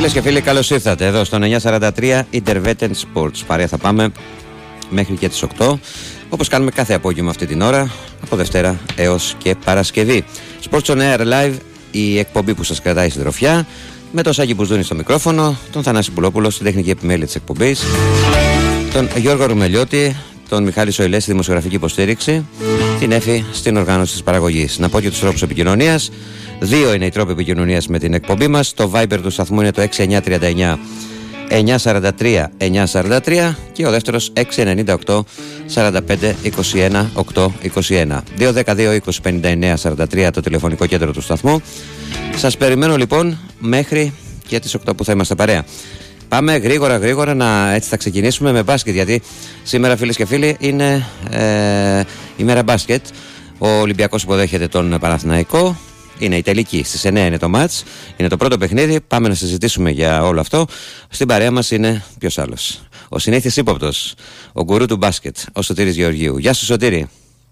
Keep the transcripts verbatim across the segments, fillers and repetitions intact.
Φίλες και φίλοι, καλώς ήρθατε εδώ στον εννιακόσια σαράντα τρία Intervetten Sports. Παρέα θα πάμε μέχρι και τις οκτώ, όπως κάνουμε κάθε απόγευμα αυτή την ώρα, από Δευτέρα έως και Παρασκευή. Sports on Air Live, η εκπομπή που σας κρατάει στην τροφιά, με τον Σάκη Μπουζδούνη στο μικρόφωνο, τον Θανάση Πουλόπουλο στην τεχνική επιμέλεια της εκπομπής, τον Γιώργο Ρουμελιώτη, τον Μιχάλη Σοηλέ στη δημοσιογραφική υποστήριξη, την Έφη στην οργάνωση της παραγωγής. Να πω και τους τρόπους επικοινωνίας. Δύο είναι οι τρόποι επικοινωνίας με την εκπομπή μας. Το Viber του σταθμού είναι το έξι εννιά τρία εννιά εννιακόσια σαράντα τρία εννιακόσια σαράντα τρία και ο δεύτερος έξι εννιά οκτώ σαράντα πέντε είκοσι ένα οκτακόσια είκοσι ένα. δύο ένα δύο είκοσι πενήντα εννέα σαράντα τρία το τηλεφωνικό κέντρο του σταθμού. Σας περιμένω λοιπόν μέχρι και τις οκτώ που θα είμαστε παρέα. Πάμε γρήγορα γρήγορα να έτσι θα ξεκινήσουμε με μπάσκετ, γιατί σήμερα, φίλες και φίλοι, είναι ε, ημέρα μπάσκετ. Ο Ολυμπιακός υποδέχεται τον Παναθηναϊκό. Είναι η τελική, στις εννέα είναι το μάτς, είναι το πρώτο παιχνίδι. Πάμε να συζητήσουμε για όλο αυτό. Στην παρέα μας είναι ποιος άλλος? Ο συνήθις ύποπτος, ο γκουρού του μπάσκετ, ο Σωτήρης Γεωργίου. Γεια σου, Σωτήρη.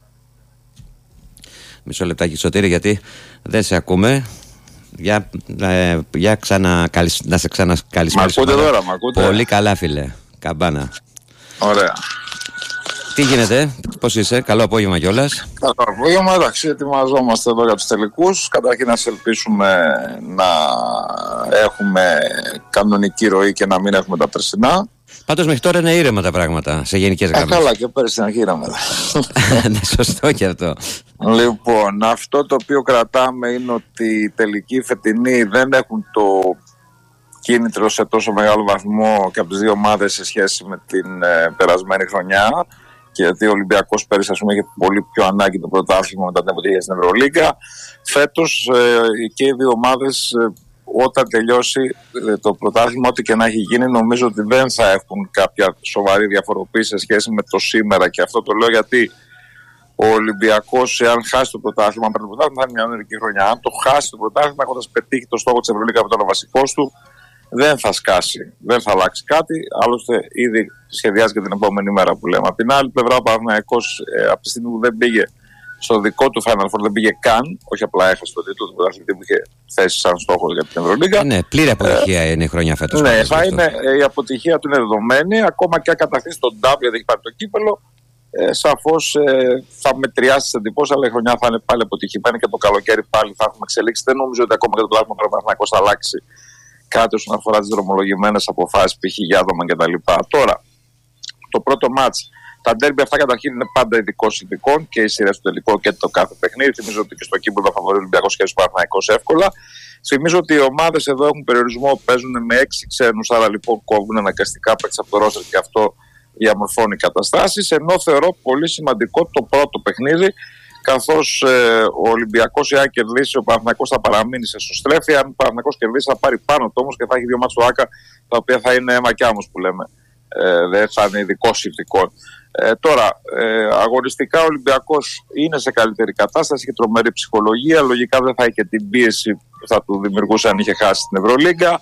Μισό λεπτάκι, Σωτήρη, γιατί δεν σε ακούμε. Για, ε, για ξανα, καλυσ, να σε ξανακαλησπέρισω. Μ' ακούτε τώρα, μ' ακούτε? Πολύ καλά, φίλε. Καμπάνα. Ωραία. Τι γίνεται, πώς είσαι? Καλό απόγευμα κιόλας. Καλό απόγευμα, εντάξει, ετοιμαζόμαστε εδώ για τους τελικούς. Καταρχήν να σε ελπίσουμε να έχουμε κανονική ροή και να μην έχουμε τα περσινά. Πάντως μέχρι τώρα είναι ήρεμα τα πράγματα σε γενικές γραμμές. Ε, καλά, και πέρυσι την αρχήραμε. Ναι, σωστό και αυτό. Λοιπόν, αυτό το οποίο κρατάμε είναι ότι οι τελικοί φετινοί δεν έχουν το κίνητρο σε τόσο μεγάλο βαθμό και από τις δύο ομάδες σε σχέση με την ε, περασμένη χρονιά. Και γιατί ο Ολυμπιακός πέρυσι, ας πούμε, είχε πολύ πιο ανάγκη το πρωτάθλημα μετά την αποτυχία στην Ευρωλίγκα. Φέτος ε, και οι δύο ομάδες, ε, όταν τελειώσει ε, το πρωτάθλημα, ό,τι και να έχει γίνει, νομίζω ότι δεν θα έχουν κάποια σοβαρή διαφοροποίηση σε σχέση με το σήμερα. Και αυτό το λέω γιατί ο Ολυμπιακός, εάν χάσει το πρωτάθλημα, αν παίρνει το πρωτάθλημα, θα είναι μια ονειρική χρονιά. Αν το χάσει το πρωτάθλημα, έχοντας πετύχει το στόχο της Ευρωλίγκα που ήταν ο βασικός του, δεν θα σκάσει, δεν θα αλλάξει κάτι. Άλλωστε, ήδη σχεδιάζει και την επόμενη μέρα που λέμε. Από την άλλη πλευρά, ο Παναθηναϊκός ε, από τη στιγμή που δεν πήγε στο δικό του Final Four, δεν πήγε καν, όχι απλά έχασε το τίτλο του πρωταθλητή που είχε θέσει σαν στόχο για την Ευρωλίγκα. Ναι, πλήρη αποτυχία ε, είναι η χρονιά φέτος. Ναι, θα είναι, ε, η αποτυχία του είναι δεδομένη. Ακόμα και αν κατακτήσει τον ντάμπλ, γιατί έχει πάρει το κύπελο, ε, σαφώς ε, θα μετριάσει τις εντυπώσεις, αλλά η χρονιά θα είναι πάλι αποτυχημένη και το καλοκαίρι πάλι θα έχουμε εξελίξει. Δεν νομίζω ότι ακόμα και το πρωτάθλημα ο Παναθηναϊκός θα αλλάξει κάτι όσον αφορά τις δρομολογημένες αποφάσεις, π.χ. Γιάδομα κτλ. Τώρα, το πρώτο μάτς, τα ντέρμπι αυτά καταρχήν είναι πάντα ειδικών συνθηκών και οι σειρές του τελικού και το κάθε παιχνίδι. Θυμίζω ότι και στο κύπελλο θα φαβορεί ο Ολυμπιακός και ο Παναθηναϊκός εύκολα. Θυμίζω ότι οι ομάδες εδώ έχουν περιορισμό, παίζουν με έξι ξένους, άρα λοιπόν κόβουν αναγκαστικά παίκτες από το ρόστερ και αυτό διαμορφώνει καταστάσεις. Ενώ θεωρώ πολύ σημαντικό το πρώτο παιχνίδι, καθώς ε, ο Ολυμπιακός, εάν κερδίσει, ο Παναθηναϊκός θα παραμείνει σε σωστρέφεια. Αν ο Παναθηναϊκός κερδίσει, θα πάρει πάνω το όμως και θα έχει δύο μάτς στο ΆΚΑ, τα οποία θα είναι αίμα κι άμμος που λέμε. Ε, δεν θα είναι ειδικό συνθηκών. Ε, τώρα, ε, αγωνιστικά ο Ολυμπιακός είναι σε καλύτερη κατάσταση, έχει τρομερή ψυχολογία. Λογικά δεν θα έχει και την πίεση που θα του δημιουργούσε αν είχε χάσει την Ευρωλίγκα.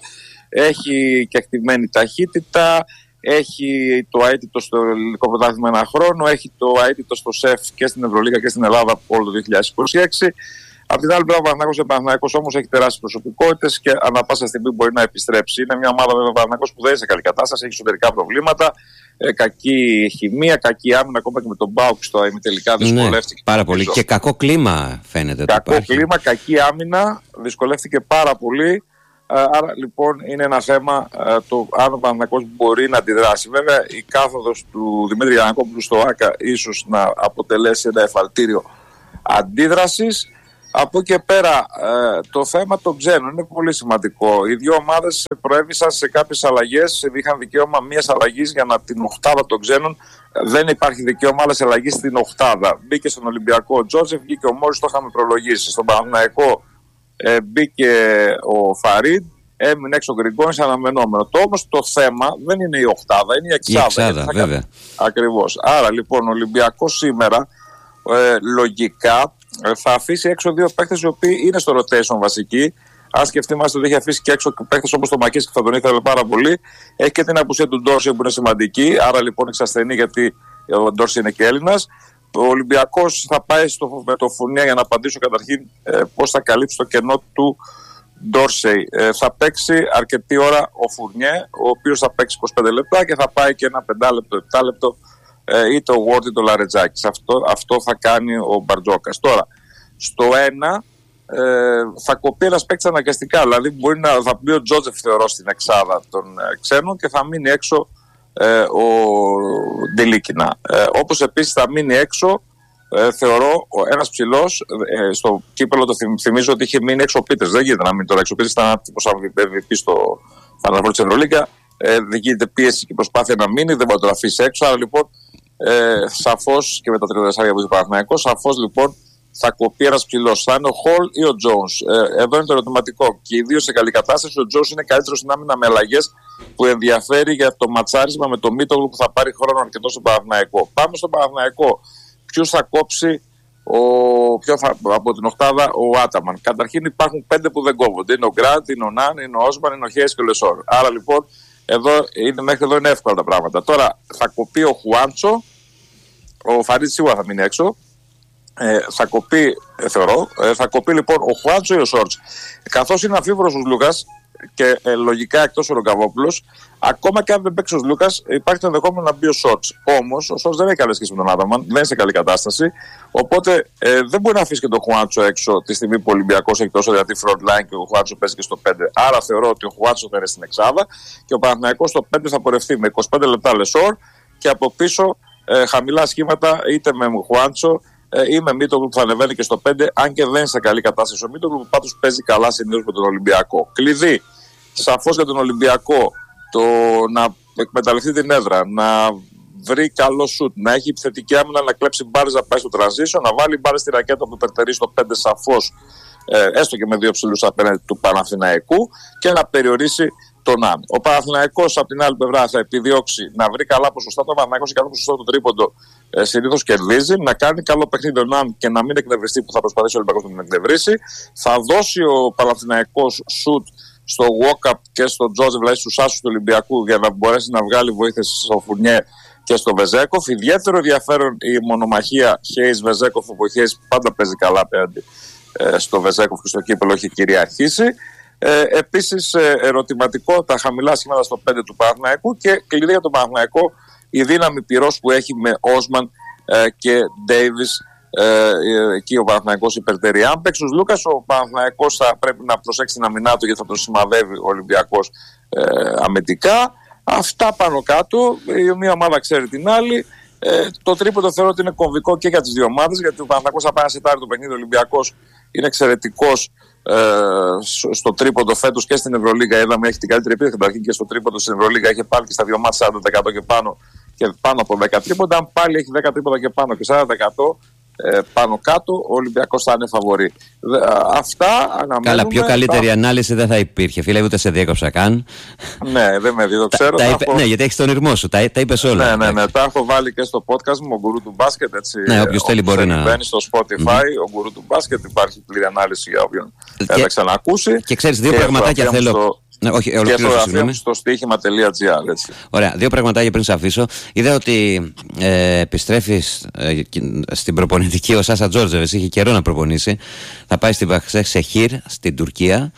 Έχει και εκτιμένη ταχύτητα. Έχει το αίτητο στο ελληνικό πρωτάθλημα ένα χρόνο, έχει το αίτητο στο ΣΕΦ και στην Ευρωλίγκα και στην Ελλάδα όλο το δύο χιλιάδες είκοσι έξι. Απ' την άλλη πλευρά, ο Παναθηναϊκός ο Παναθηναϊκός όμως έχει τεράστιες προσωπικότητες και ανά πάσα στιγμή μπορεί να επιστρέψει. Είναι μια ομάδα, βέβαια, ο Παναθηναϊκός που δεν είναι σε καλή κατάσταση, έχει εσωτερικά προβλήματα, ε, κακή χημεία, κακή άμυνα, ακόμα και με τον Μπάουκ στο ημιτελικά δυσκολεύτηκε. Ναι, πάρα πολύ. Και κακό κλίμα φαίνεται. Κακό κλίμα, κακή άμυνα, δυσκολεύτηκε πάρα πολύ. Άρα λοιπόν είναι ένα θέμα το αν ο Παναθηναϊκός μπορεί να αντιδράσει. Βέβαια η κάθοδος του Δημήτρη Γιαννακόπουλου στο ΆΚΑ ίσως να αποτελέσει ένα εφαλτήριο αντίδρασης. Από εκεί και πέρα το θέμα των ξένων είναι πολύ σημαντικό. Οι δύο ομάδες προέβησαν σε κάποιες αλλαγές, είχαν δικαίωμα μιας αλλαγής για να την οχτάδα των ξένων. Δεν υπάρχει δικαίωμα άλλες αλλαγής στην οχτάδα. Μπήκε στον Ολυμπιακό ο Τζόζεφ, βγήκε ο Μόρις, το είχαμε προλογίσει. Στον Παναθηναϊκό Ε, μπήκε ο Φαρίντ, έμεινε έξω ο Γκριγκόνης, αναμενόμενο. Το όμως το θέμα δεν είναι η οχτάδα, είναι η εξάδα. Η εξάδα, βέβαια. Ακριβώς. Άρα λοιπόν ο Ολυμπιακός σήμερα ε, λογικά ε, θα αφήσει έξω δύο παίκτες οι οποίοι είναι στο rotation βασικοί. Αν σκεφτόμαστε ότι έχει αφήσει και έξω παίκτες όπως το Μακίς και θα τον ήθελε πάρα πολύ. Έχει και την απουσία του Ντόρση που είναι σημαντική. Άρα λοιπόν εξασθενεί γιατί ο Ντόρση είναι και Έλληνας. Ο Ολυμπιακός θα πάει στο, με το Φουνία για να απαντήσω καταρχήν ε, πώς θα καλύψει το κενό του Ντόρσεϊ. Ε, θα παίξει αρκετή ώρα ο Φουρνιέ, ο οποίος θα παίξει είκοσι πέντε λεπτά και θα πάει και ένα πέντε λεπτό, επτά λεπτό ε, είτε ο Ward είτε ο Λαρετζάκης. Αυτό, αυτό θα κάνει ο Μπαρτζόκας. Τώρα, στο ένα ε, θα κοπεί ένας παίκτης αναγκαστικά. Δηλαδή, μπορεί να θα μπει ο Τζότζεφ, θεωρώ, στην εξάδα των ε, ξένων και θα μείνει έξω ε, ο Ντελίκινα. Ε, όπως επίσης θα μείνει έξω. Ε, θεωρώ ένας ψηλός ε, στο κύπελο, το θυμ, θυμίζω ότι είχε μείνει έξω ο Πίτερς. Δεν γίνεται να μείνει τώρα έξω ο Πίτερς, ήταν τύπος εμ βι πι στο Φαναλβόρ της Ευρωλίγκα. Ε, δεν γίνεται πίεση και προσπάθεια να μείνει, δεν μπορεί να το αφήσει έξω. Άρα λοιπόν, ε, σαφώς και με τα τριάντα τέσσερα που είχε Παναθηναϊκό, σαφώς λοιπόν θα κοπεί ένας ψηλός. Θα είναι ο Χολ ή ο Τζόουνς. Ε, εδώ είναι το ερωτηματικό. Και οι δύο σε καλή κατάσταση. Ο Τζόουνς είναι καλύτερος στην άμυνα με αλλαγές που ενδιαφέρει για το ματσάρισμα με το Μίτογλου που θα πάρει χρόνο αρκετό στον Παναθηναϊκό. Πάμε στον Παναθηναϊκό. Ποιους θα κόψει ο, ποιο θα, από την οκτάδα ο Άταμαν. Καταρχήν υπάρχουν πέντε που δεν κόβονται. Είναι ο Γκραντ, είναι ο Νάν, είναι ο Όσμαν, είναι ο Χέις και ο Λεσόρ. Άρα λοιπόν εδώ είναι, μέχρι εδώ είναι εύκολα τα πράγματα. Τώρα θα κοπεί ο Χουάντσο, ο Φαρίτ σίγουρα θα μείνει έξω. Ε, θα κοπεί, ε, θεωρώ, ε, θα κοπεί λοιπόν ο Χουάντσο ή ο Σόρτς. Καθώς είναι αμφίβολος ο Λούκας και ε, λογικά εκτός ο Ρογκαβόπουλος, ακόμα και αν δεν παίξει ο Λούκας, υπάρχει το ενδεχόμενο να μπει ο Σόρτς. Όμως ο Σόρτς δεν έχει καλή σχέση με τον Άταμαν, δεν είναι σε καλή κατάσταση. Οπότε ε, δεν μπορεί να αφήσει και τον Χουάντσο έξω τη στιγμή που ο Ολυμπιακός έχει τόσο δυνατή front line και ο Χουάντσο παίζει και στο πέντε. Άρα θεωρώ ότι ο Χουάντσο θα είναι στην εξάδα και ο Παναθηναϊκός στο πέντε θα πορευτεί με είκοσι πέντε λεπτά Λεσόρ και από πίσω ε, χαμηλά σχήματα είτε με Χουάντσο ή με Μίτογλου που θα ανεβαίνει και στο πέντε, αν και δεν είναι σε καλή κατάσταση ο Μίτογλου που πάντως παίζει καλά συνήθως με τον Ολυμπιακό. Κλειδί σαφώς για τον Ολυμπιακό το να εκμεταλλευτεί την έδρα, να βρει καλό σουτ, να έχει επιθετική άμυνα, να κλέψει μπάρες, να πάει στο transition, να βάλει μπάρες στη ρακέτα που υπερτερεί στο πέντε σαφώς, ε, έστω και με δύο ψηλούς απέναντι του Παναθηναϊκού και να περιορίσει τον Άν. Ο Παναθηναϊκός από την άλλη πλευρά θα επιδιώξει να βρει καλά ποσοστά. Το Παναθηναϊκός έχει καλό ποσοστό του τρίποντο, ε, συνήθως κερδίζει, να κάνει καλό παιχνίδι τον Άν και να μην εκνευριστεί που θα προσπαθήσει ο Ολυμπιακός να μην εκνευρίσει. Θα δώσει ο Παναθηναϊκός σουτ στο walk-up και στον Τζόζεφ, δηλαδή στους άσους του Ολυμπιακού, για να μπορέσει να βγάλει βοήθειες στο Φουρνιέ και στο Βεζέκοφ. Ιδιαίτερο ενδιαφέρον η μονομαχία Χέις-Βεζέκοφ, που ο Χέις πάντα παίζει καλά απέναντι ε, στο Βεζέκοφ και στο κύπελο έχει κυριαρχήσει. Ε, επίσης ε, ερωτηματικό τα χαμηλά σχήματα στο πέντε του Παναθηναϊκού και κλειδί για τον Παναθηναϊκό η δύναμη πυρός που έχει με Όσμαν ε, και Ντέιβις. Ε, εκεί ο Παναθηναϊκός υπερτερεί. Αν παίξει ο Λούκας, ο Παναθηναϊκός θα πρέπει να προσέξει την αμυνά του γιατί θα τον σημαδεύει ο Ολυμπιακός ε, αμυντικά. Αυτά πάνω κάτω. Η μία ομάδα ξέρει την άλλη. Ε, το τρίποντο θεωρώ ότι είναι κομβικό και για τις δύο ομάδες γιατί ο Παναθηναϊκός θα πάει να σετάρει το παιχνίδι. Ο Ολυμπιακός είναι εξαιρετικός ε, στο τρίποντο φέτος και στην Ευρωλίγα. Είδαμε έχει την καλύτερη επίθεση καταρχήν και στο τρίποντο στην Ευρωλίγα. Έχει πάλι και στα δύο μάτια σαράντα τοις εκατό και πάνω και πάνω από δέκα τρίποντα. Αν πάλι έχει δέκα τρίποντα και πάνω και σαράντα τοις εκατό ε, πάνω κάτω, ο Ολυμπιακός θα είναι φαβορί. Αυτά αναμένουμε. Καλά, πιο καλύτερη τα... ανάλυση δεν θα υπήρχε. Φίλε, ούτε σε διέκοψα καν. Ναι, δεν με δει, το ξέρω. Τα, τα έχω... Ναι, γιατί έχεις τον ήρμό σου, τα, τα είπες όλα. Ναι, ναι, ναι, τα έχω βάλει και στο podcast μου, ο Γκουρού του Μπάσκετ. Έτσι, ναι, όποιος θέλει μπορεί να. Μπαίνει στο Spotify, mm-hmm. ο Γκουρού του Μπάσκετ, υπάρχει πλήρη ανάλυση για όποιον θα ξανακούσει. Και ξέρεις, δύο πραγματάκια θέλω. Στο... Ναι, όχι, και στο γραφείο στο στοίχημα.gr. Ωραία, δύο πραγματάκια πριν σε αφήσω. Είδα ότι ε, επιστρέφεις ε, στην προπονητική ο Σάσα Τζόρτζεβες, είχε καιρό να προπονήσει. Θα πάει στην Μπαξεχίρ στην Τουρκία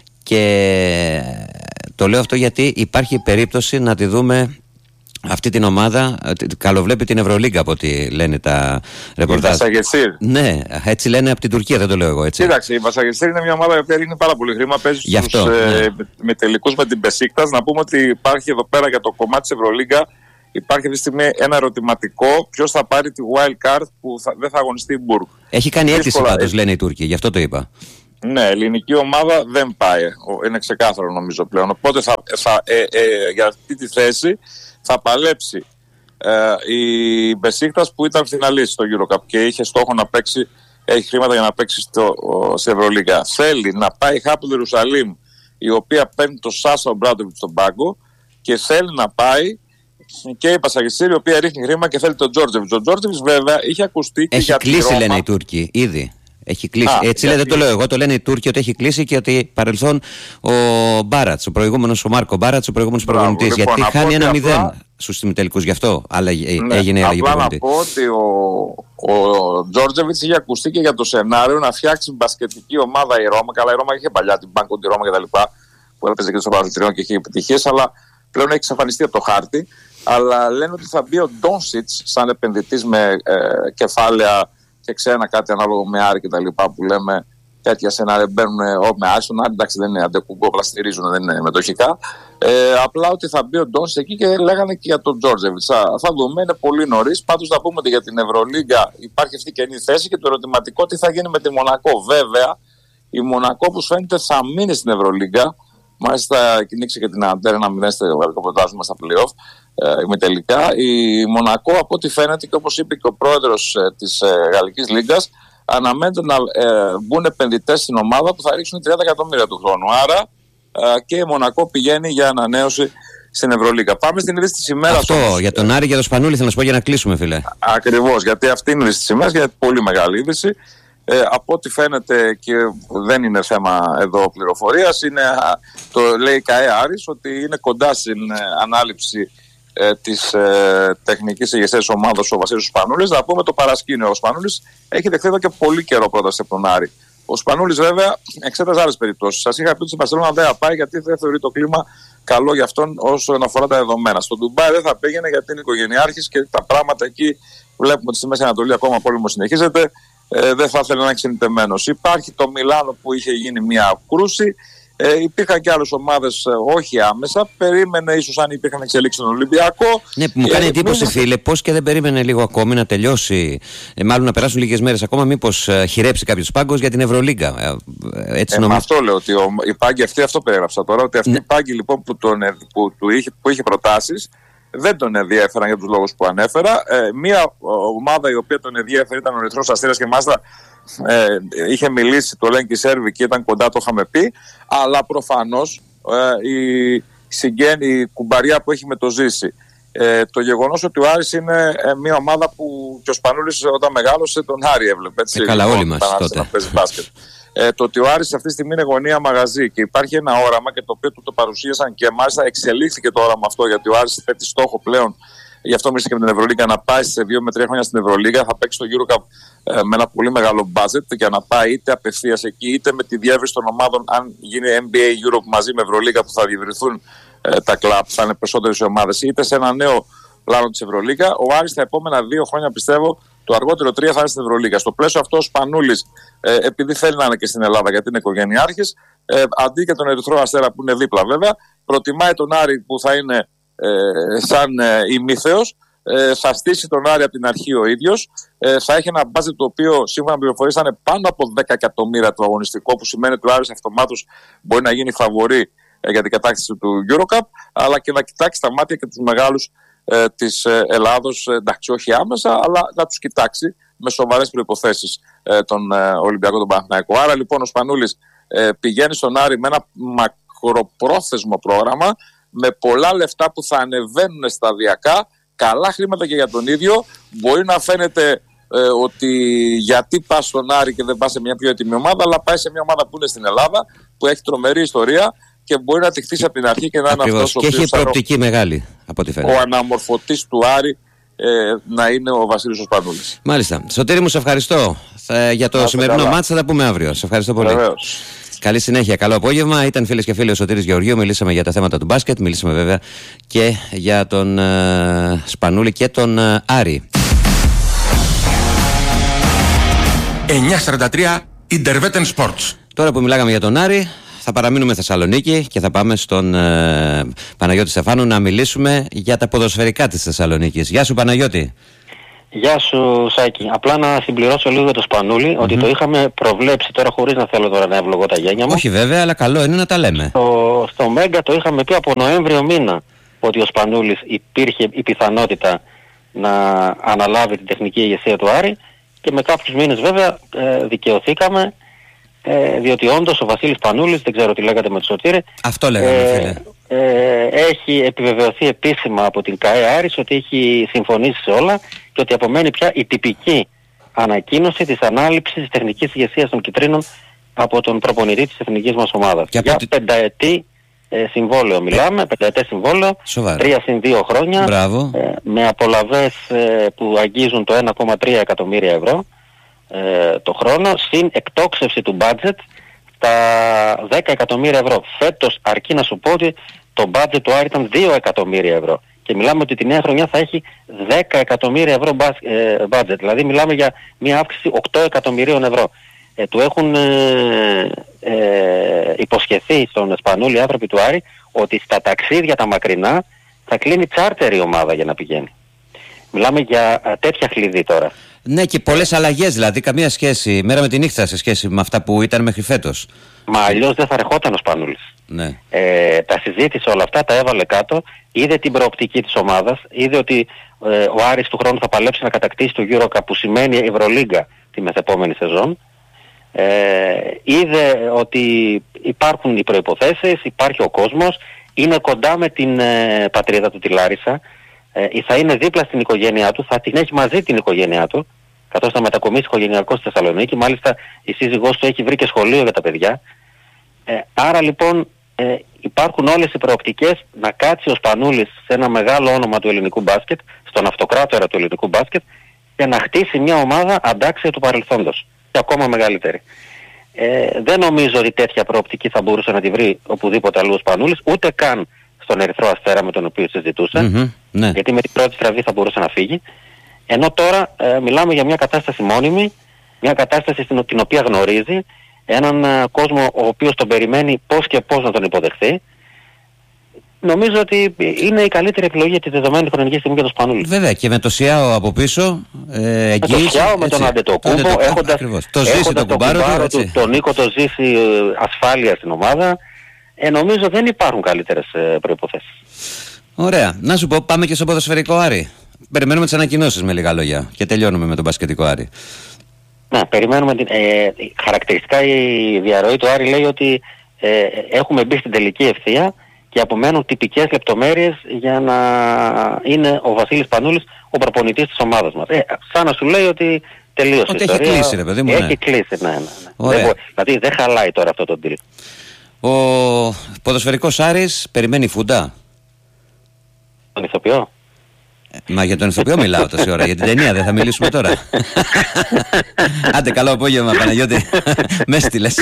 και το λέω αυτό γιατί υπάρχει περίπτωση να τη δούμε αυτή την ομάδα. Καλοβλέπει την Ευρωλίγκα από ό,τι λένε τα ρεπορτάζ. Η Μπασαγεσίρ. Ναι, έτσι λένε από την Τουρκία, δεν το λέω εγώ έτσι. Κοίταξε, η Μπασαγεσίρ είναι μια ομάδα που είναι πάρα πολύ χρήμα. Παίζει στους, αυτό, ε, ναι. με, με τελικούς με την Μπεσίκτας. Να πούμε ότι υπάρχει εδώ πέρα για το κομμάτι της Ευρωλίγκα. Υπάρχει αυτή τη στιγμή ένα ερωτηματικό. Ποιος θα πάρει τη wild card που θα, δεν θα αγωνιστεί η Μπουργκ. Έχει κάνει αίτηση πάντως, λένε οι Τούρκοι, γι' αυτό το είπα. Ναι, ελληνική ομάδα δεν πάει. Είναι ξεκάθαρο νομίζω πλέον. Οπότε θα, θα, ε, ε, για αυτή τη θέση θα παλέψει ε, η Μπεσίκτας που ήταν φιναλίστ στο EuroCup και είχε στόχο να παίξει, έχει χρήματα για να παίξει στο, σε Ευρωλίγκα. Θέλει να πάει η Χάπουλ Ιερουσαλήμ, η οποία παίρνει το Σάσα Ομπράντοβιτς στον πάγκο, και θέλει να πάει και η Πασαγιστήρη, η οποία ρίχνει χρήμα και θέλει τον Τζόρτζεβιτς. Ο Τζόρτζεβιτς βέβαια είχε ακουστεί και έχει για κλείσει, τη Ρώμα. Λένε οι Τούρκοι ήδη. Έχει κλείσει. Α, Έτσι γιατί... δεν το λέω εγώ, το λένε οι Τούρκοι ότι έχει κλείσει και ότι παρελθόν ο Μπάρατς, ο προηγούμενος, ο Μάρκο Μπάρατς, ο προηγούμενος προπονητής. Λοιπόν, γιατί χάνει ένα μηδέν απλά... στους τελικούς, γι' αυτό άλλαγε, ναι, έγινε η αλλαγή προπονητή. Απλά να πω ότι ο, ο Τζόρτζεβιτς είχε ακουστεί και για το σενάριο να φτιάξει μπασκετική ομάδα η Ρώμα. Καλά, η Ρώμα είχε παλιά την Μπάνκο τη Ρώμα κτλ. Που έπαιζε και στο παρελθόν και είχε επιτυχίες, αλλά πλέον έχει εξαφανιστεί από το χάρτη. Αλλά λένε ότι θα μπει ο Ντόνσιτς σαν επενδυτής με ε, κεφάλαια και ξένα, κάτι ανάλογο με Άρη και τα λοιπά που λέμε. Τέτοια σενάρια μπαίνουν ο, με Άρη. Στον Άρη, εντάξει, δεν είναι αντεκούμπο, απλά στηρίζουν, δεν είναι μετοχικά. Ε, απλά ότι θα μπει ο Ντόνσιτς εκεί και λέγανε και για τον Τζόρτζεβιτς. Θα δούμε, είναι πολύ νωρίς. Πάντως να πούμε ότι για την Ευρωλίγκα υπάρχει αυτή η καινή θέση και το ερωτηματικό τι θα γίνει με τη Μονακό. Βέβαια, η Μονακό, όπως φαίνεται, θα μείνει στην Ευρωλίγκα. Μάλιστα, κυνήξει και την Αντέρ ένα μηδέν στο γαλλικό πρωτάθλημα στα play-off. Ε, τελικά. Η Μονακό, από ό,τι φαίνεται και όπως είπε και ο πρόεδρος ε, της ε, Γαλλικής Λίγκας, αναμένεται να ε, μπουν επενδυτές στην ομάδα που θα ρίξουν τριάντα εκατομμύρια του χρόνου. Άρα ε, και η Μονακό πηγαίνει για ανανέωση στην Ευρωλίγκα. Πάμε στην είδηση της ημέρας. Αυτό όμως, για τον Άρη και τον Σπανούλη θέλω να σου πω για να κλείσουμε, φίλε. Ακριβώς, γιατί αυτή είναι η είδηση της ημέρας, γιατί πολύ μεγάλη είδηση. Ε, από ό,τι φαίνεται και δεν είναι θέμα εδώ πληροφορίας, είναι, το λέει η ΚΑΕ Άρης ότι είναι κοντά στην ε, ανάληψη ε, της ε, τεχνικής ηγεσίας της ομάδας ο Βασίλης Σπανούλης. Να πούμε το παρασκήνιο. Ο Σπανούλης έχει δεχθεί εδώ και πολύ καιρό πρόταση από τον Άρη. Ο Σπανούλης βέβαια εξέταζε άλλες περιπτώσεις. Σας είχα πει ότι στην Μπαρσελόνα δεν θα πάει γιατί δεν θεωρεί το κλίμα καλό για αυτόν όσον αφορά τα δεδομένα. Στο Ντουμπάι δεν θα πήγαινε γιατί είναι οικογενειάρχης και τα πράγματα εκεί βλέπουμε ότι στη Μέση Ανατολή ακόμα πόλεμο συνεχίζεται. Ε, δεν θα ήθελε να είναι εξενιτεμένος. Υπάρχει το Μιλάνο που είχε γίνει μια κρούση. Ε, υπήρχαν και άλλες ομάδες, ε, όχι άμεσα. Περίμενε ίσως αν υπήρχαν εξελίξεις στον Ολυμπιακό. Ναι, που μου κάνει ε, εντύπωση, ε, φίλε, πώς και δεν περίμενε λίγο ακόμη να τελειώσει, ε, μάλλον να περάσουν λίγες μέρες ακόμα, μήπως ε, χειρέψει κάποιος πάγκος για την Ευρωλίγκα. Ε, έτσι ε, νομίζω. Αυτό λέω, ότι ο, η πάγκη αυτή, αυτό περιγράψα τώρα, ότι αυτή ναι. η πάγκη λοιπόν που, τον, που, που, είχε, που είχε προτάσεις δεν τον ενδιέφεραν για τους λόγους που ανέφερα. Ε, μία ομάδα η οποία τον ενδιέφερε ήταν ο Ερυθρός Αστέρας και μάλιστα ε, είχε μιλήσει, το λένε και οι Σέρβοι και ήταν κοντά, το είχαμε πει. Αλλά προφανώς ε, η, συγγένει, η κουμπαριά που έχει με το Ζήση, ε, το γεγονός ότι ο Άρης είναι ε, μία ομάδα που και ο Σπανούλης όταν μεγάλωσε τον Άρη έβλεπε. Έτσι, ε, καλά, όλοι μας τότε. Να παίζει μπάσκετ. Ε, το ότι ο Άρης αυτή τη στιγμή είναι γωνία μαγαζί και υπάρχει ένα όραμα και το οποίο του το παρουσίασαν και μάλιστα εξελίχθηκε το όραμα αυτό, γιατί ο Άρης θέτει στόχο πλέον, γι' αυτό μίλησε και με την Ευρωλίγκα, να πάει σε δύο με τρία χρόνια στην Ευρωλίγκα. Θα παίξει το EuroCup ε, με ένα πολύ μεγάλο budget για να πάει είτε απευθείας εκεί είτε με τη διεύρυνση των ομάδων. Αν γίνει N B A Europe μαζί με Ευρωλίγκα που θα διευρυνθούν ε, τα κλαμπ, θα είναι περισσότερες ομάδες, είτε σε ένα νέο πλάνο της Ευρωλίγκα. Ο Άρης τα επόμενα δύο χρόνια πιστεύω. Το αργότερο τρία θα είναι στην Ευρωλίγκα. Στο πλαίσιο αυτό, ο Σπανούλης, ε, επειδή θέλει να είναι και στην Ελλάδα γιατί είναι οικογενειάρχης, ε, αντί και τον Ερυθρό Αστέρα που είναι δίπλα βέβαια, προτιμάει τον Άρη που θα είναι ε, σαν ε, ημίθεος, ε, θα στήσει τον Άρη από την αρχή ο ίδιος, ε, θα έχει ένα μπάτζετ το οποίο σύμφωνα με πληροφορίες θα είναι πάνω από δέκα εκατομμύρια το αγωνιστικό, που σημαίνει ότι ο Άρης αυτομάτως μπορεί να γίνει φαβορί ε, για την κατάκτηση του EuroCup, αλλά και να κοιτάξει στα μάτια και τους μεγάλους Ε, της ε, Ελλάδος, ε, εντάξει όχι άμεσα, αλλά να τους κοιτάξει με σοβαρές προϋποθέσεις ε, τον ε, Ολυμπιακό, τον Παναθηναϊκό. Άρα λοιπόν ο Σπανούλης ε, πηγαίνει στον Άρη με ένα μακροπρόθεσμο πρόγραμμα, με πολλά λεφτά που θα ανεβαίνουν σταδιακά, καλά χρήματα και για τον ίδιο. Μπορεί να φαίνεται ε, ότι γιατί πας στον Άρη και δεν πας σε μια πιο έτοιμη ομάδα, αλλά πάει σε μια ομάδα που είναι στην Ελλάδα, που έχει τρομερή ιστορία και μπορεί να τη χτίσει από την αρχή και να είναι αυτός ο οποίος και έχει προοπτική μεγάλη, από ό,τι φαίνεται. Ο αναμορφωτής του Άρη ε, να είναι ο Βασίλης ο Σπανούλης. Μάλιστα. Σωτήρη μου, σε ευχαριστώ. Θα, για το Άστε σημερινό μάτς θα τα πούμε αύριο. Σε ευχαριστώ πολύ. Βεβαίως. Καλή συνέχεια, καλό απόγευμα. Ήταν φίλες και φίλοι ο Σωτήρης Γεωργίου. Μιλήσαμε για τα θέματα του μπάσκετ. Μιλήσαμε βέβαια και για τον ε, Σπανούλη και τον ε, Άρη. εννιά σαράντα τρία Intervetten Sports. Τώρα που μιλάγαμε για τον Άρη, θα παραμείνουμε Θεσσαλονίκη και θα πάμε στον ε, Παναγιώτη Στεφάνου να μιλήσουμε για τα ποδοσφαιρικά της Θεσσαλονίκης. Γεια σου Παναγιώτη. Γεια σου Σάκη. Απλά να συμπληρώσω λίγο για το Σπανούλη, mm-hmm. ότι το είχαμε προβλέψει τώρα, χωρίς να θέλω τώρα να ευλογώ τα γένια μου. Όχι βέβαια, αλλά καλό είναι να τα λέμε. Στο, στο Μέγκα το είχαμε πει από Νοέμβριο μήνα, ότι ο Σπανούλης υπήρχε η πιθανότητα να αναλάβει την τεχνική ηγεσία του Άρη, και με κάποιους μήνες βέβαια ε, δικαιωθήκαμε. Ε, διότι όντως ο Βασίλης Σπανούλης, δεν ξέρω τι λέγατε με το Σωτήρη, αυτό λέγαμε, ε, φίλε. Ε, έχει επιβεβαιωθεί επίσημα από την ΚΑΕ Άρης ότι έχει συμφωνήσει σε όλα και ότι απομένει πια η τυπική ανακοίνωση της ανάληψης της τεχνικής ηγεσίας των Κιτρίνων από τον προπονητή της εθνικής μας ομάδας. Για από... πενταετή ε, συμβόλαιο μιλάμε, ε... πενταετές συμβόλαιο, Σοβαρά. τρία συν δύο χρόνια, ε, με απολαβές ε, που αγγίζουν το ένα κόμμα τρία εκατομμύρια ευρώ ε, το χρόνο, συν εκτόξευση του budget τα δέκα εκατομμύρια ευρώ. Φέτος αρκεί να σου πω ότι το budget του Άρη ήταν δύο εκατομμύρια ευρώ. Και μιλάμε ότι τη νέα χρονιά θα έχει δέκα εκατομμύρια ευρώ budget. Δηλαδή μιλάμε για μια αύξηση οκτώ εκατομμυρίων ευρώ. Ε, του έχουν ε, ε, υποσχεθεί στον Εσπανούλη άνθρωποι του Άρη ότι στα ταξίδια τα μακρινά θα κλείνει τσάρτερ η ομάδα για να πηγαίνει. Μιλάμε για α, τέτοια χλειδί τώρα. Ναι, και πολλές αλλαγές, δηλαδή καμία σχέση μέρα με τη νύχτα σε σχέση με αυτά που ήταν μέχρι φέτος. Μα αλλιώς δεν θα ρεχόταν ο Σπανούλης. Ναι. Ε, τα συζήτησε όλα αυτά, τα έβαλε κάτω, είδε την προοπτική της ομάδας, είδε ότι ε, ο Άρης του χρόνου θα παλέψει να κατακτήσει το EuroCup που σημαίνει Ευρωλίγκα τη μεθεπόμενη σεζόν. Ε, είδε ότι υπάρχουν οι προϋποθέσεις, υπάρχει ο κόσμος, είναι κοντά με την ε, πατρίδα του τη Λάρισα, ε, θα είναι δίπλα στην οικογένειά του, θα την έχει μαζί την οικογένειά του, καθώς θα μετακομίσει οικογενειακό στη Θεσσαλονίκη. Μάλιστα η σύζυγός του έχει βρει και σχολείο για τα παιδιά. Ε, άρα λοιπόν ε, υπάρχουν όλες οι προοπτικές να κάτσει ο Σπανούλης σε ένα μεγάλο όνομα του ελληνικού μπάσκετ, στον αυτοκράτορα του ελληνικού μπάσκετ, και να χτίσει μια ομάδα αντάξια του παρελθόντος και ακόμα μεγαλύτερη. Ε, δεν νομίζω ότι τέτοια προοπτική θα μπορούσε να τη βρει οπουδήποτε αλλού ο Σπανούλης, ούτε καν στον Ερυθρό Αστέρα με τον οποίο συζητούσε, mm-hmm, ναι. γιατί με την πρώτη στραβή θα μπορούσε να φύγει. Ενώ τώρα ε, μιλάμε για μια κατάσταση μόνιμη, μια κατάσταση στην, την οποία γνωρίζει, έναν ε, κόσμο ο οποίος τον περιμένει πώς και πώς να τον υποδεχθεί. Νομίζω ότι είναι η καλύτερη επιλογή τη δεδομένη χρονική στιγμή για τον Σπανούλη. Βέβαια, και με το Σιάο από πίσω, ε, εκεί, με το Σιάο, με τον Αντετοκούμπο, έχοντας, το ζήσει το κουμπάρο του, του, τον Νίκο το ζήσει ε, ασφάλεια στην ομάδα, ε, νομίζω δεν υπάρχουν καλύτερες ε, προϋποθέσεις. Ωραία. Να σου πω, πάμε και στο ποδοσφαιρικό Άρη. Περιμένουμε τις ανακοινώσεις με λίγα λόγια και τελειώνουμε με τον μπασκετικό Άρη. Να, περιμένουμε την, ε, χαρακτηριστικά η διαρροή του Άρη λέει ότι ε, έχουμε μπει στην τελική ευθεία και απομένουν τυπικές λεπτομέρειες για να είναι ο Βασίλης Πανούλης ο προπονητής της ομάδας μας. Ε, σαν να σου λέει ότι τελείωσε η ιστορία. Έχει κλείσει, ρε παιδί μου. Έχει ναι. κλείσει, ναι, ναι. ναι. Δεν μπο, δηλαδή δεν χαλάει τώρα αυτό το deal. Ο ποδοσφαιρικός Άρης περιμένει φούντα. Τον ηθοποιό. Μα για τον ηθοποιό μιλάω τόση ώρα, για την ταινία δεν θα μιλήσουμε τώρα. Άντε, καλό απόγευμα Παναγιώτη. Με στείλες.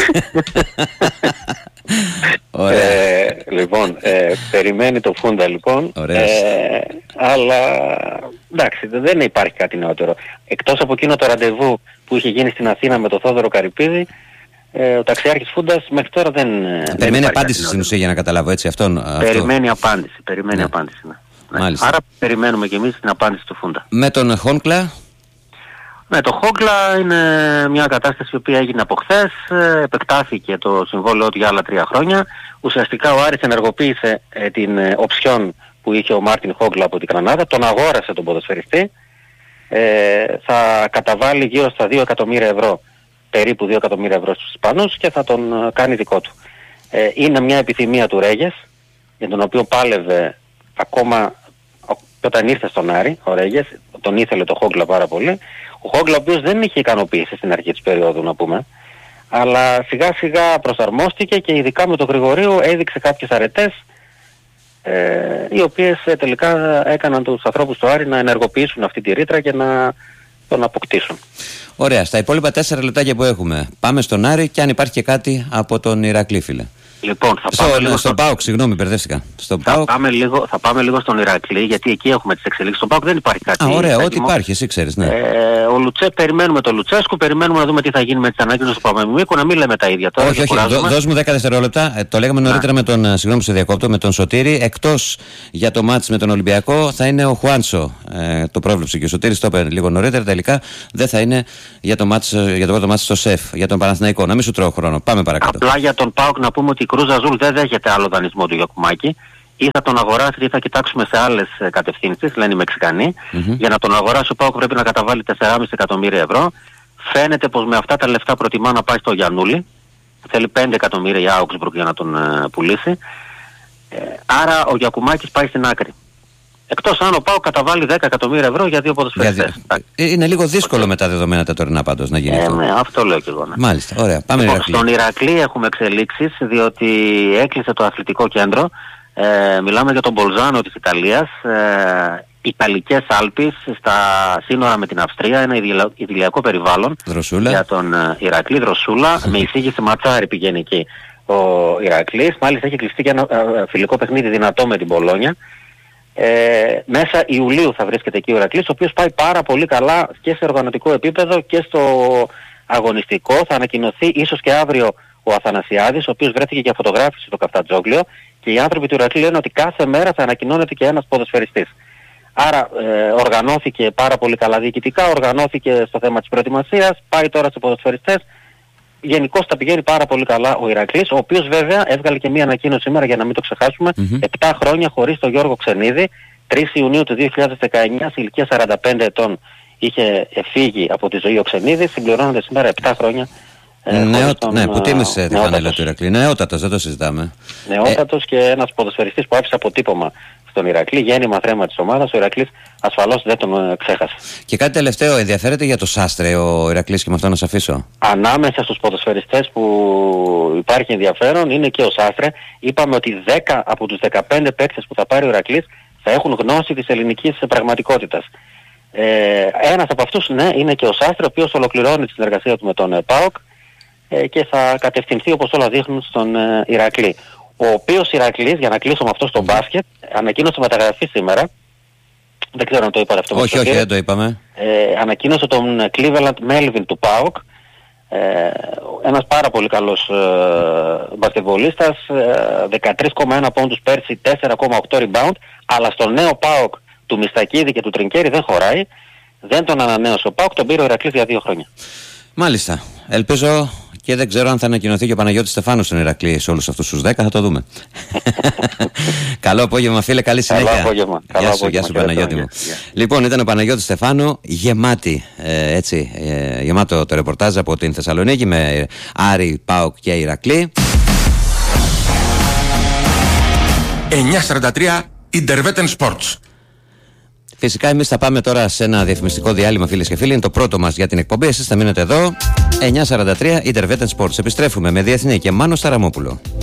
Ε, λοιπόν, ε, περιμένει το φούντα λοιπόν. Ε, αλλά εντάξει, δεν υπάρχει κάτι νεότερο. Εκτός από εκείνο το ραντεβού που είχε γίνει στην Αθήνα με τον Θόδωρο Καρυπίδη, ε, ο ταξιάρχης Φούντας μέχρι τώρα δεν. Περιμένει δεν απάντηση στην ουσία για να καταλάβω έτσι αυτόν. Περιμένει αυτό. απάντηση. Περιμένει ναι. απάντηση ναι. Ναι. Άρα περιμένουμε και εμείς την απάντηση του Φούντα. Με τον Χόνκλα. Ναι, το Χόγκλα είναι μια κατάσταση η οποία έγινε από χθες, επεκτάθηκε το συμβόλαιο του για άλλα τρία χρόνια. Ουσιαστικά ο Άρης ενεργοποίησε ε, την ε, οψιόν που είχε ο Μάρτιν Χόγκλα από την Γρανάδα, τον αγόρασε τον ποδοσφαιριστή, ε, θα καταβάλει γύρω στα δύο εκατομμύρια ευρώ, περίπου δύο εκατομμύρια ευρώ στους Ισπανούς και θα τον ε, κάνει δικό του. Ε, είναι μια επιθυμία του Ρέγες, για τον οποίο πάλευε ακόμα όταν ήρθε στον Άρη, ο Ρέγες, τον ήθελε το Χόγκλα πάρα πολύ. Ο Χόγκλα ο οποίος δεν είχε ικανοποιήσει στην αρχή της περίοδου να πούμε, αλλά σιγά σιγά προσαρμόστηκε και ειδικά με τον Γρηγορίου έδειξε κάποιες αρετές ε, οι οποίες ε, τελικά έκαναν τους ανθρώπους του Άρη να ενεργοποιήσουν αυτή τη ρήτρα και να τον αποκτήσουν. Ωραία, στα υπόλοιπα τέσσερα λεπτάκια που έχουμε πάμε στον Άρη και αν υπάρχει και κάτι από τον Ηρακλή, φίλε. Λοιπόν, θα στο, πάμε λίγο στον ΠΑΟΚ, συγγνώμη, μπερδεύτηκα. Θα, πάμε λίγο, θα πάμε λίγο στον Ηρακλή, γιατί εκεί έχουμε τις εξελίξεις. Στον ΠΑΟΚ δεν υπάρχει κάτι. Α, ωραία, ό,τι υπάρχει, εσύ ξέρεις, ναι. Ε, ο Λουτσέ, περιμένουμε τον Λουτσέσκου, περιμένουμε να δούμε τι θα γίνει με τις ανάγκες του Παπαμιμίκου, να μην λέμε τα ίδια τώρα. Όχι, όχι, δώ, δώσ' μου δέκα δευτερόλεπτα. Ε, το λέγαμε να. νωρίτερα με τον, συγγνώμη που σε διακόπτω, με τον Σωτήρη. Εκτός για το μάτς με τον Ολυμπιακό θα είναι ο Χουάντσο. Ε, το πρόβλεψε και ο Σωτήρης το είπε λίγο νωρίτερα. Τελικά δεν θα είναι για το, μάτς, για το πρώτο μάτς στο ΣΕΦ, για τον Παναθηναϊκό. Να μην σου τρώω χρόνο. Πάμε παρακάτω. Απλά για τον ΠΑΟΚ να πούμε ότι η Κρούζ Αζούλ δεν δέχεται άλλο δανεισμό του Γιακουμάκη. Ή θα τον αγοράσει ή θα κοιτάξουμε σε άλλες κατευθύνσεις, λένε οι Μεξικανοί. Mm-hmm. Για να τον αγοράσει ο ΠΑΟΚ πρέπει να καταβάλει τέσσερα κόμμα πέντε εκατομμύρια ευρώ. Φαίνεται πως με αυτά τα λεφτά προτιμά να πάει στο Γιαννούλη. Θέλει πέντε εκατομμύρια για Augsburg για να τον ε, πουλήσει. Ε, άρα ο Γιακουμάκης πάει στην άκρη. Εκτός αν ο ΠΑΟΚ καταβάλει δέκα εκατομμύρια ευρώ για δύο ποδοσφαιριστές. Είναι λίγο δύσκολο με τα δεδομένα τα τωρινά πάντως να γίνει ε, αυτό. Ναι, αυτό λέω και εγώ. Ναι. Μάλιστα, ωραία. Πάμε λοιπόν, Ηρακλή. Στον Ηρακλή έχουμε εξελίξεις, διότι έκλεισε το αθλητικό κέντρο. Ε, μιλάμε για τον Μπολζάνο της Ιταλίας. Ε, Ιταλικές Άλπεις στα σύνορα με την Αυστρία, ένα ιδηλιακό περιβάλλον. Δροσούλα. Για τον uh, Ηρακλή, Δροσούλα. Με εισήγηση Ματσάρη πηγαίνει εκεί ο Ηρακλής. Μάλιστα έχει κλειστεί και ένα uh, φιλικό παιχνίδι δυνατό με την Μπολόνια. Ε, μέσα Ιουλίου θα βρίσκεται εκεί ο Ηρακλής, ο οποίος πάει πάρα πολύ καλά και σε οργανωτικό επίπεδο και στο αγωνιστικό. Θα ανακοινωθεί ίσως και αύριο ο Αθανασιάδης, ο οποίος βρέθηκε για φωτογράφηση στο Καφτατζόγλιο, και οι άνθρωποι του Ηρακλή λένε ότι κάθε μέρα θα ανακοινώνεται και ένας ποδοσφαιριστής. Άρα ε, οργανώθηκε πάρα πολύ καλά διοικητικά, οργανώθηκε στο θέμα της προετοιμασίας, πάει τώρα σε ποδοσφαιριστές. Γενικώς τα πηγαίνει πάρα πολύ καλά ο Ηρακλής, ο οποίος βέβαια έβγαλε και μία ανακοίνωση σήμερα, για να μην το ξεχάσουμε, mm-hmm. επτά χρόνια χωρίς τον Γιώργο Ξενίδη. τρεις Ιουνίου του δύο χιλιάδες δεκαεννιά, σε ηλικία σαράντα πέντε ετών, είχε φύγει από τη ζωή ο Ξενίδης. Συμπληρώνονται σήμερα επτά χρόνια. Ε, Νεό, τον, ναι, που τίμησε τη φανέλα του Ηρακλή. Νεότατος, δεν το συζητάμε. Νεότατος ε... και ένας ποδοσφαιριστής που άφησε αποτύπωμα στον Ηρακλή, γέννημα θρέμα της ομάδας. Ο Ηρακλής ασφαλώς δεν τον ε, ξέχασε. Και κάτι τελευταίο, ενδιαφέρεται για το Σάστρε ο Ηρακλής, και με αυτό να σε αφήσω. Ανάμεσα στους ποδοσφαιριστές που υπάρχει ενδιαφέρον είναι και ο Σάστρε. Είπαμε ότι δέκα από τους δεκαπέντε παίκτες που θα πάρει ο Ηρακλής θα έχουν γνώση της ελληνικής πραγματικότητας. Ε, ένας από αυτούς, ναι, είναι και ο Σάστρε, ο οποίος ολοκληρώνει τη συνεργασία του με τον ε, ΠΑΟΚ ε, και θα κατευθυνθεί, όπως όλα δείχνουν, στον ε, Ηρακλή. Ο οποίος Ηρακλής, για να κλείσω με αυτό στο μπάσκετ, ανακοίνωσε μεταγραφή σήμερα. Δεν ξέρω αν το είπατε αυτό. Όχι, όχι, δεν το είπαμε. Ε, ανακοίνωσε τον Cleveland Melvin του ΠΑΟΚ. Ε, ένας πάρα πολύ καλός ε, μπασκετβολίστας, ε, δεκατρείς κόμμα ένα πόντους πέρσι, τέσσερα κόμμα οκτώ rebound, αλλά στο νέο ΠΑΟΚ του Μιστακίδη και του Τρινκέρι δεν χωράει. Δεν τον ανανέωσε ο ΠΑΟΚ, τον πήρε ο Ηρακλής για δύο χρόνια. Μάλιστα. Ελπίζω, και δεν ξέρω αν θα ανακοινωθεί και ο Παναγιώτης Στεφάνου στον Ηρακλή σε όλους αυτούς τους δέκα, θα το δούμε. Καλό απόγευμα, φίλε, καλή συνέχεια. Καλό απόγευμα. Γεια σου, γεια σου Παναγιώτη μου. Λοιπόν, ήταν ο Παναγιώτης Στεφάνου, γεμάτη, ε, έτσι, ε, γεμάτο το ρεπορτάζ από την Θεσσαλονίκη με Άρη, ΠΑΟΚ και Ηρακλή. εννιά σαράντα τρία Intervetten Sports. Φυσικά εμείς θα πάμε τώρα σε ένα διαφημιστικό διάλειμμα, φίλες και φίλοι. Είναι το πρώτο μας για την εκπομπή. Εσείς θα μείνετε εδώ. εννιά σαράντα τρία Intervetten Sports. Επιστρέφουμε με Διεθνή και Μάνο Σταραμόπουλο.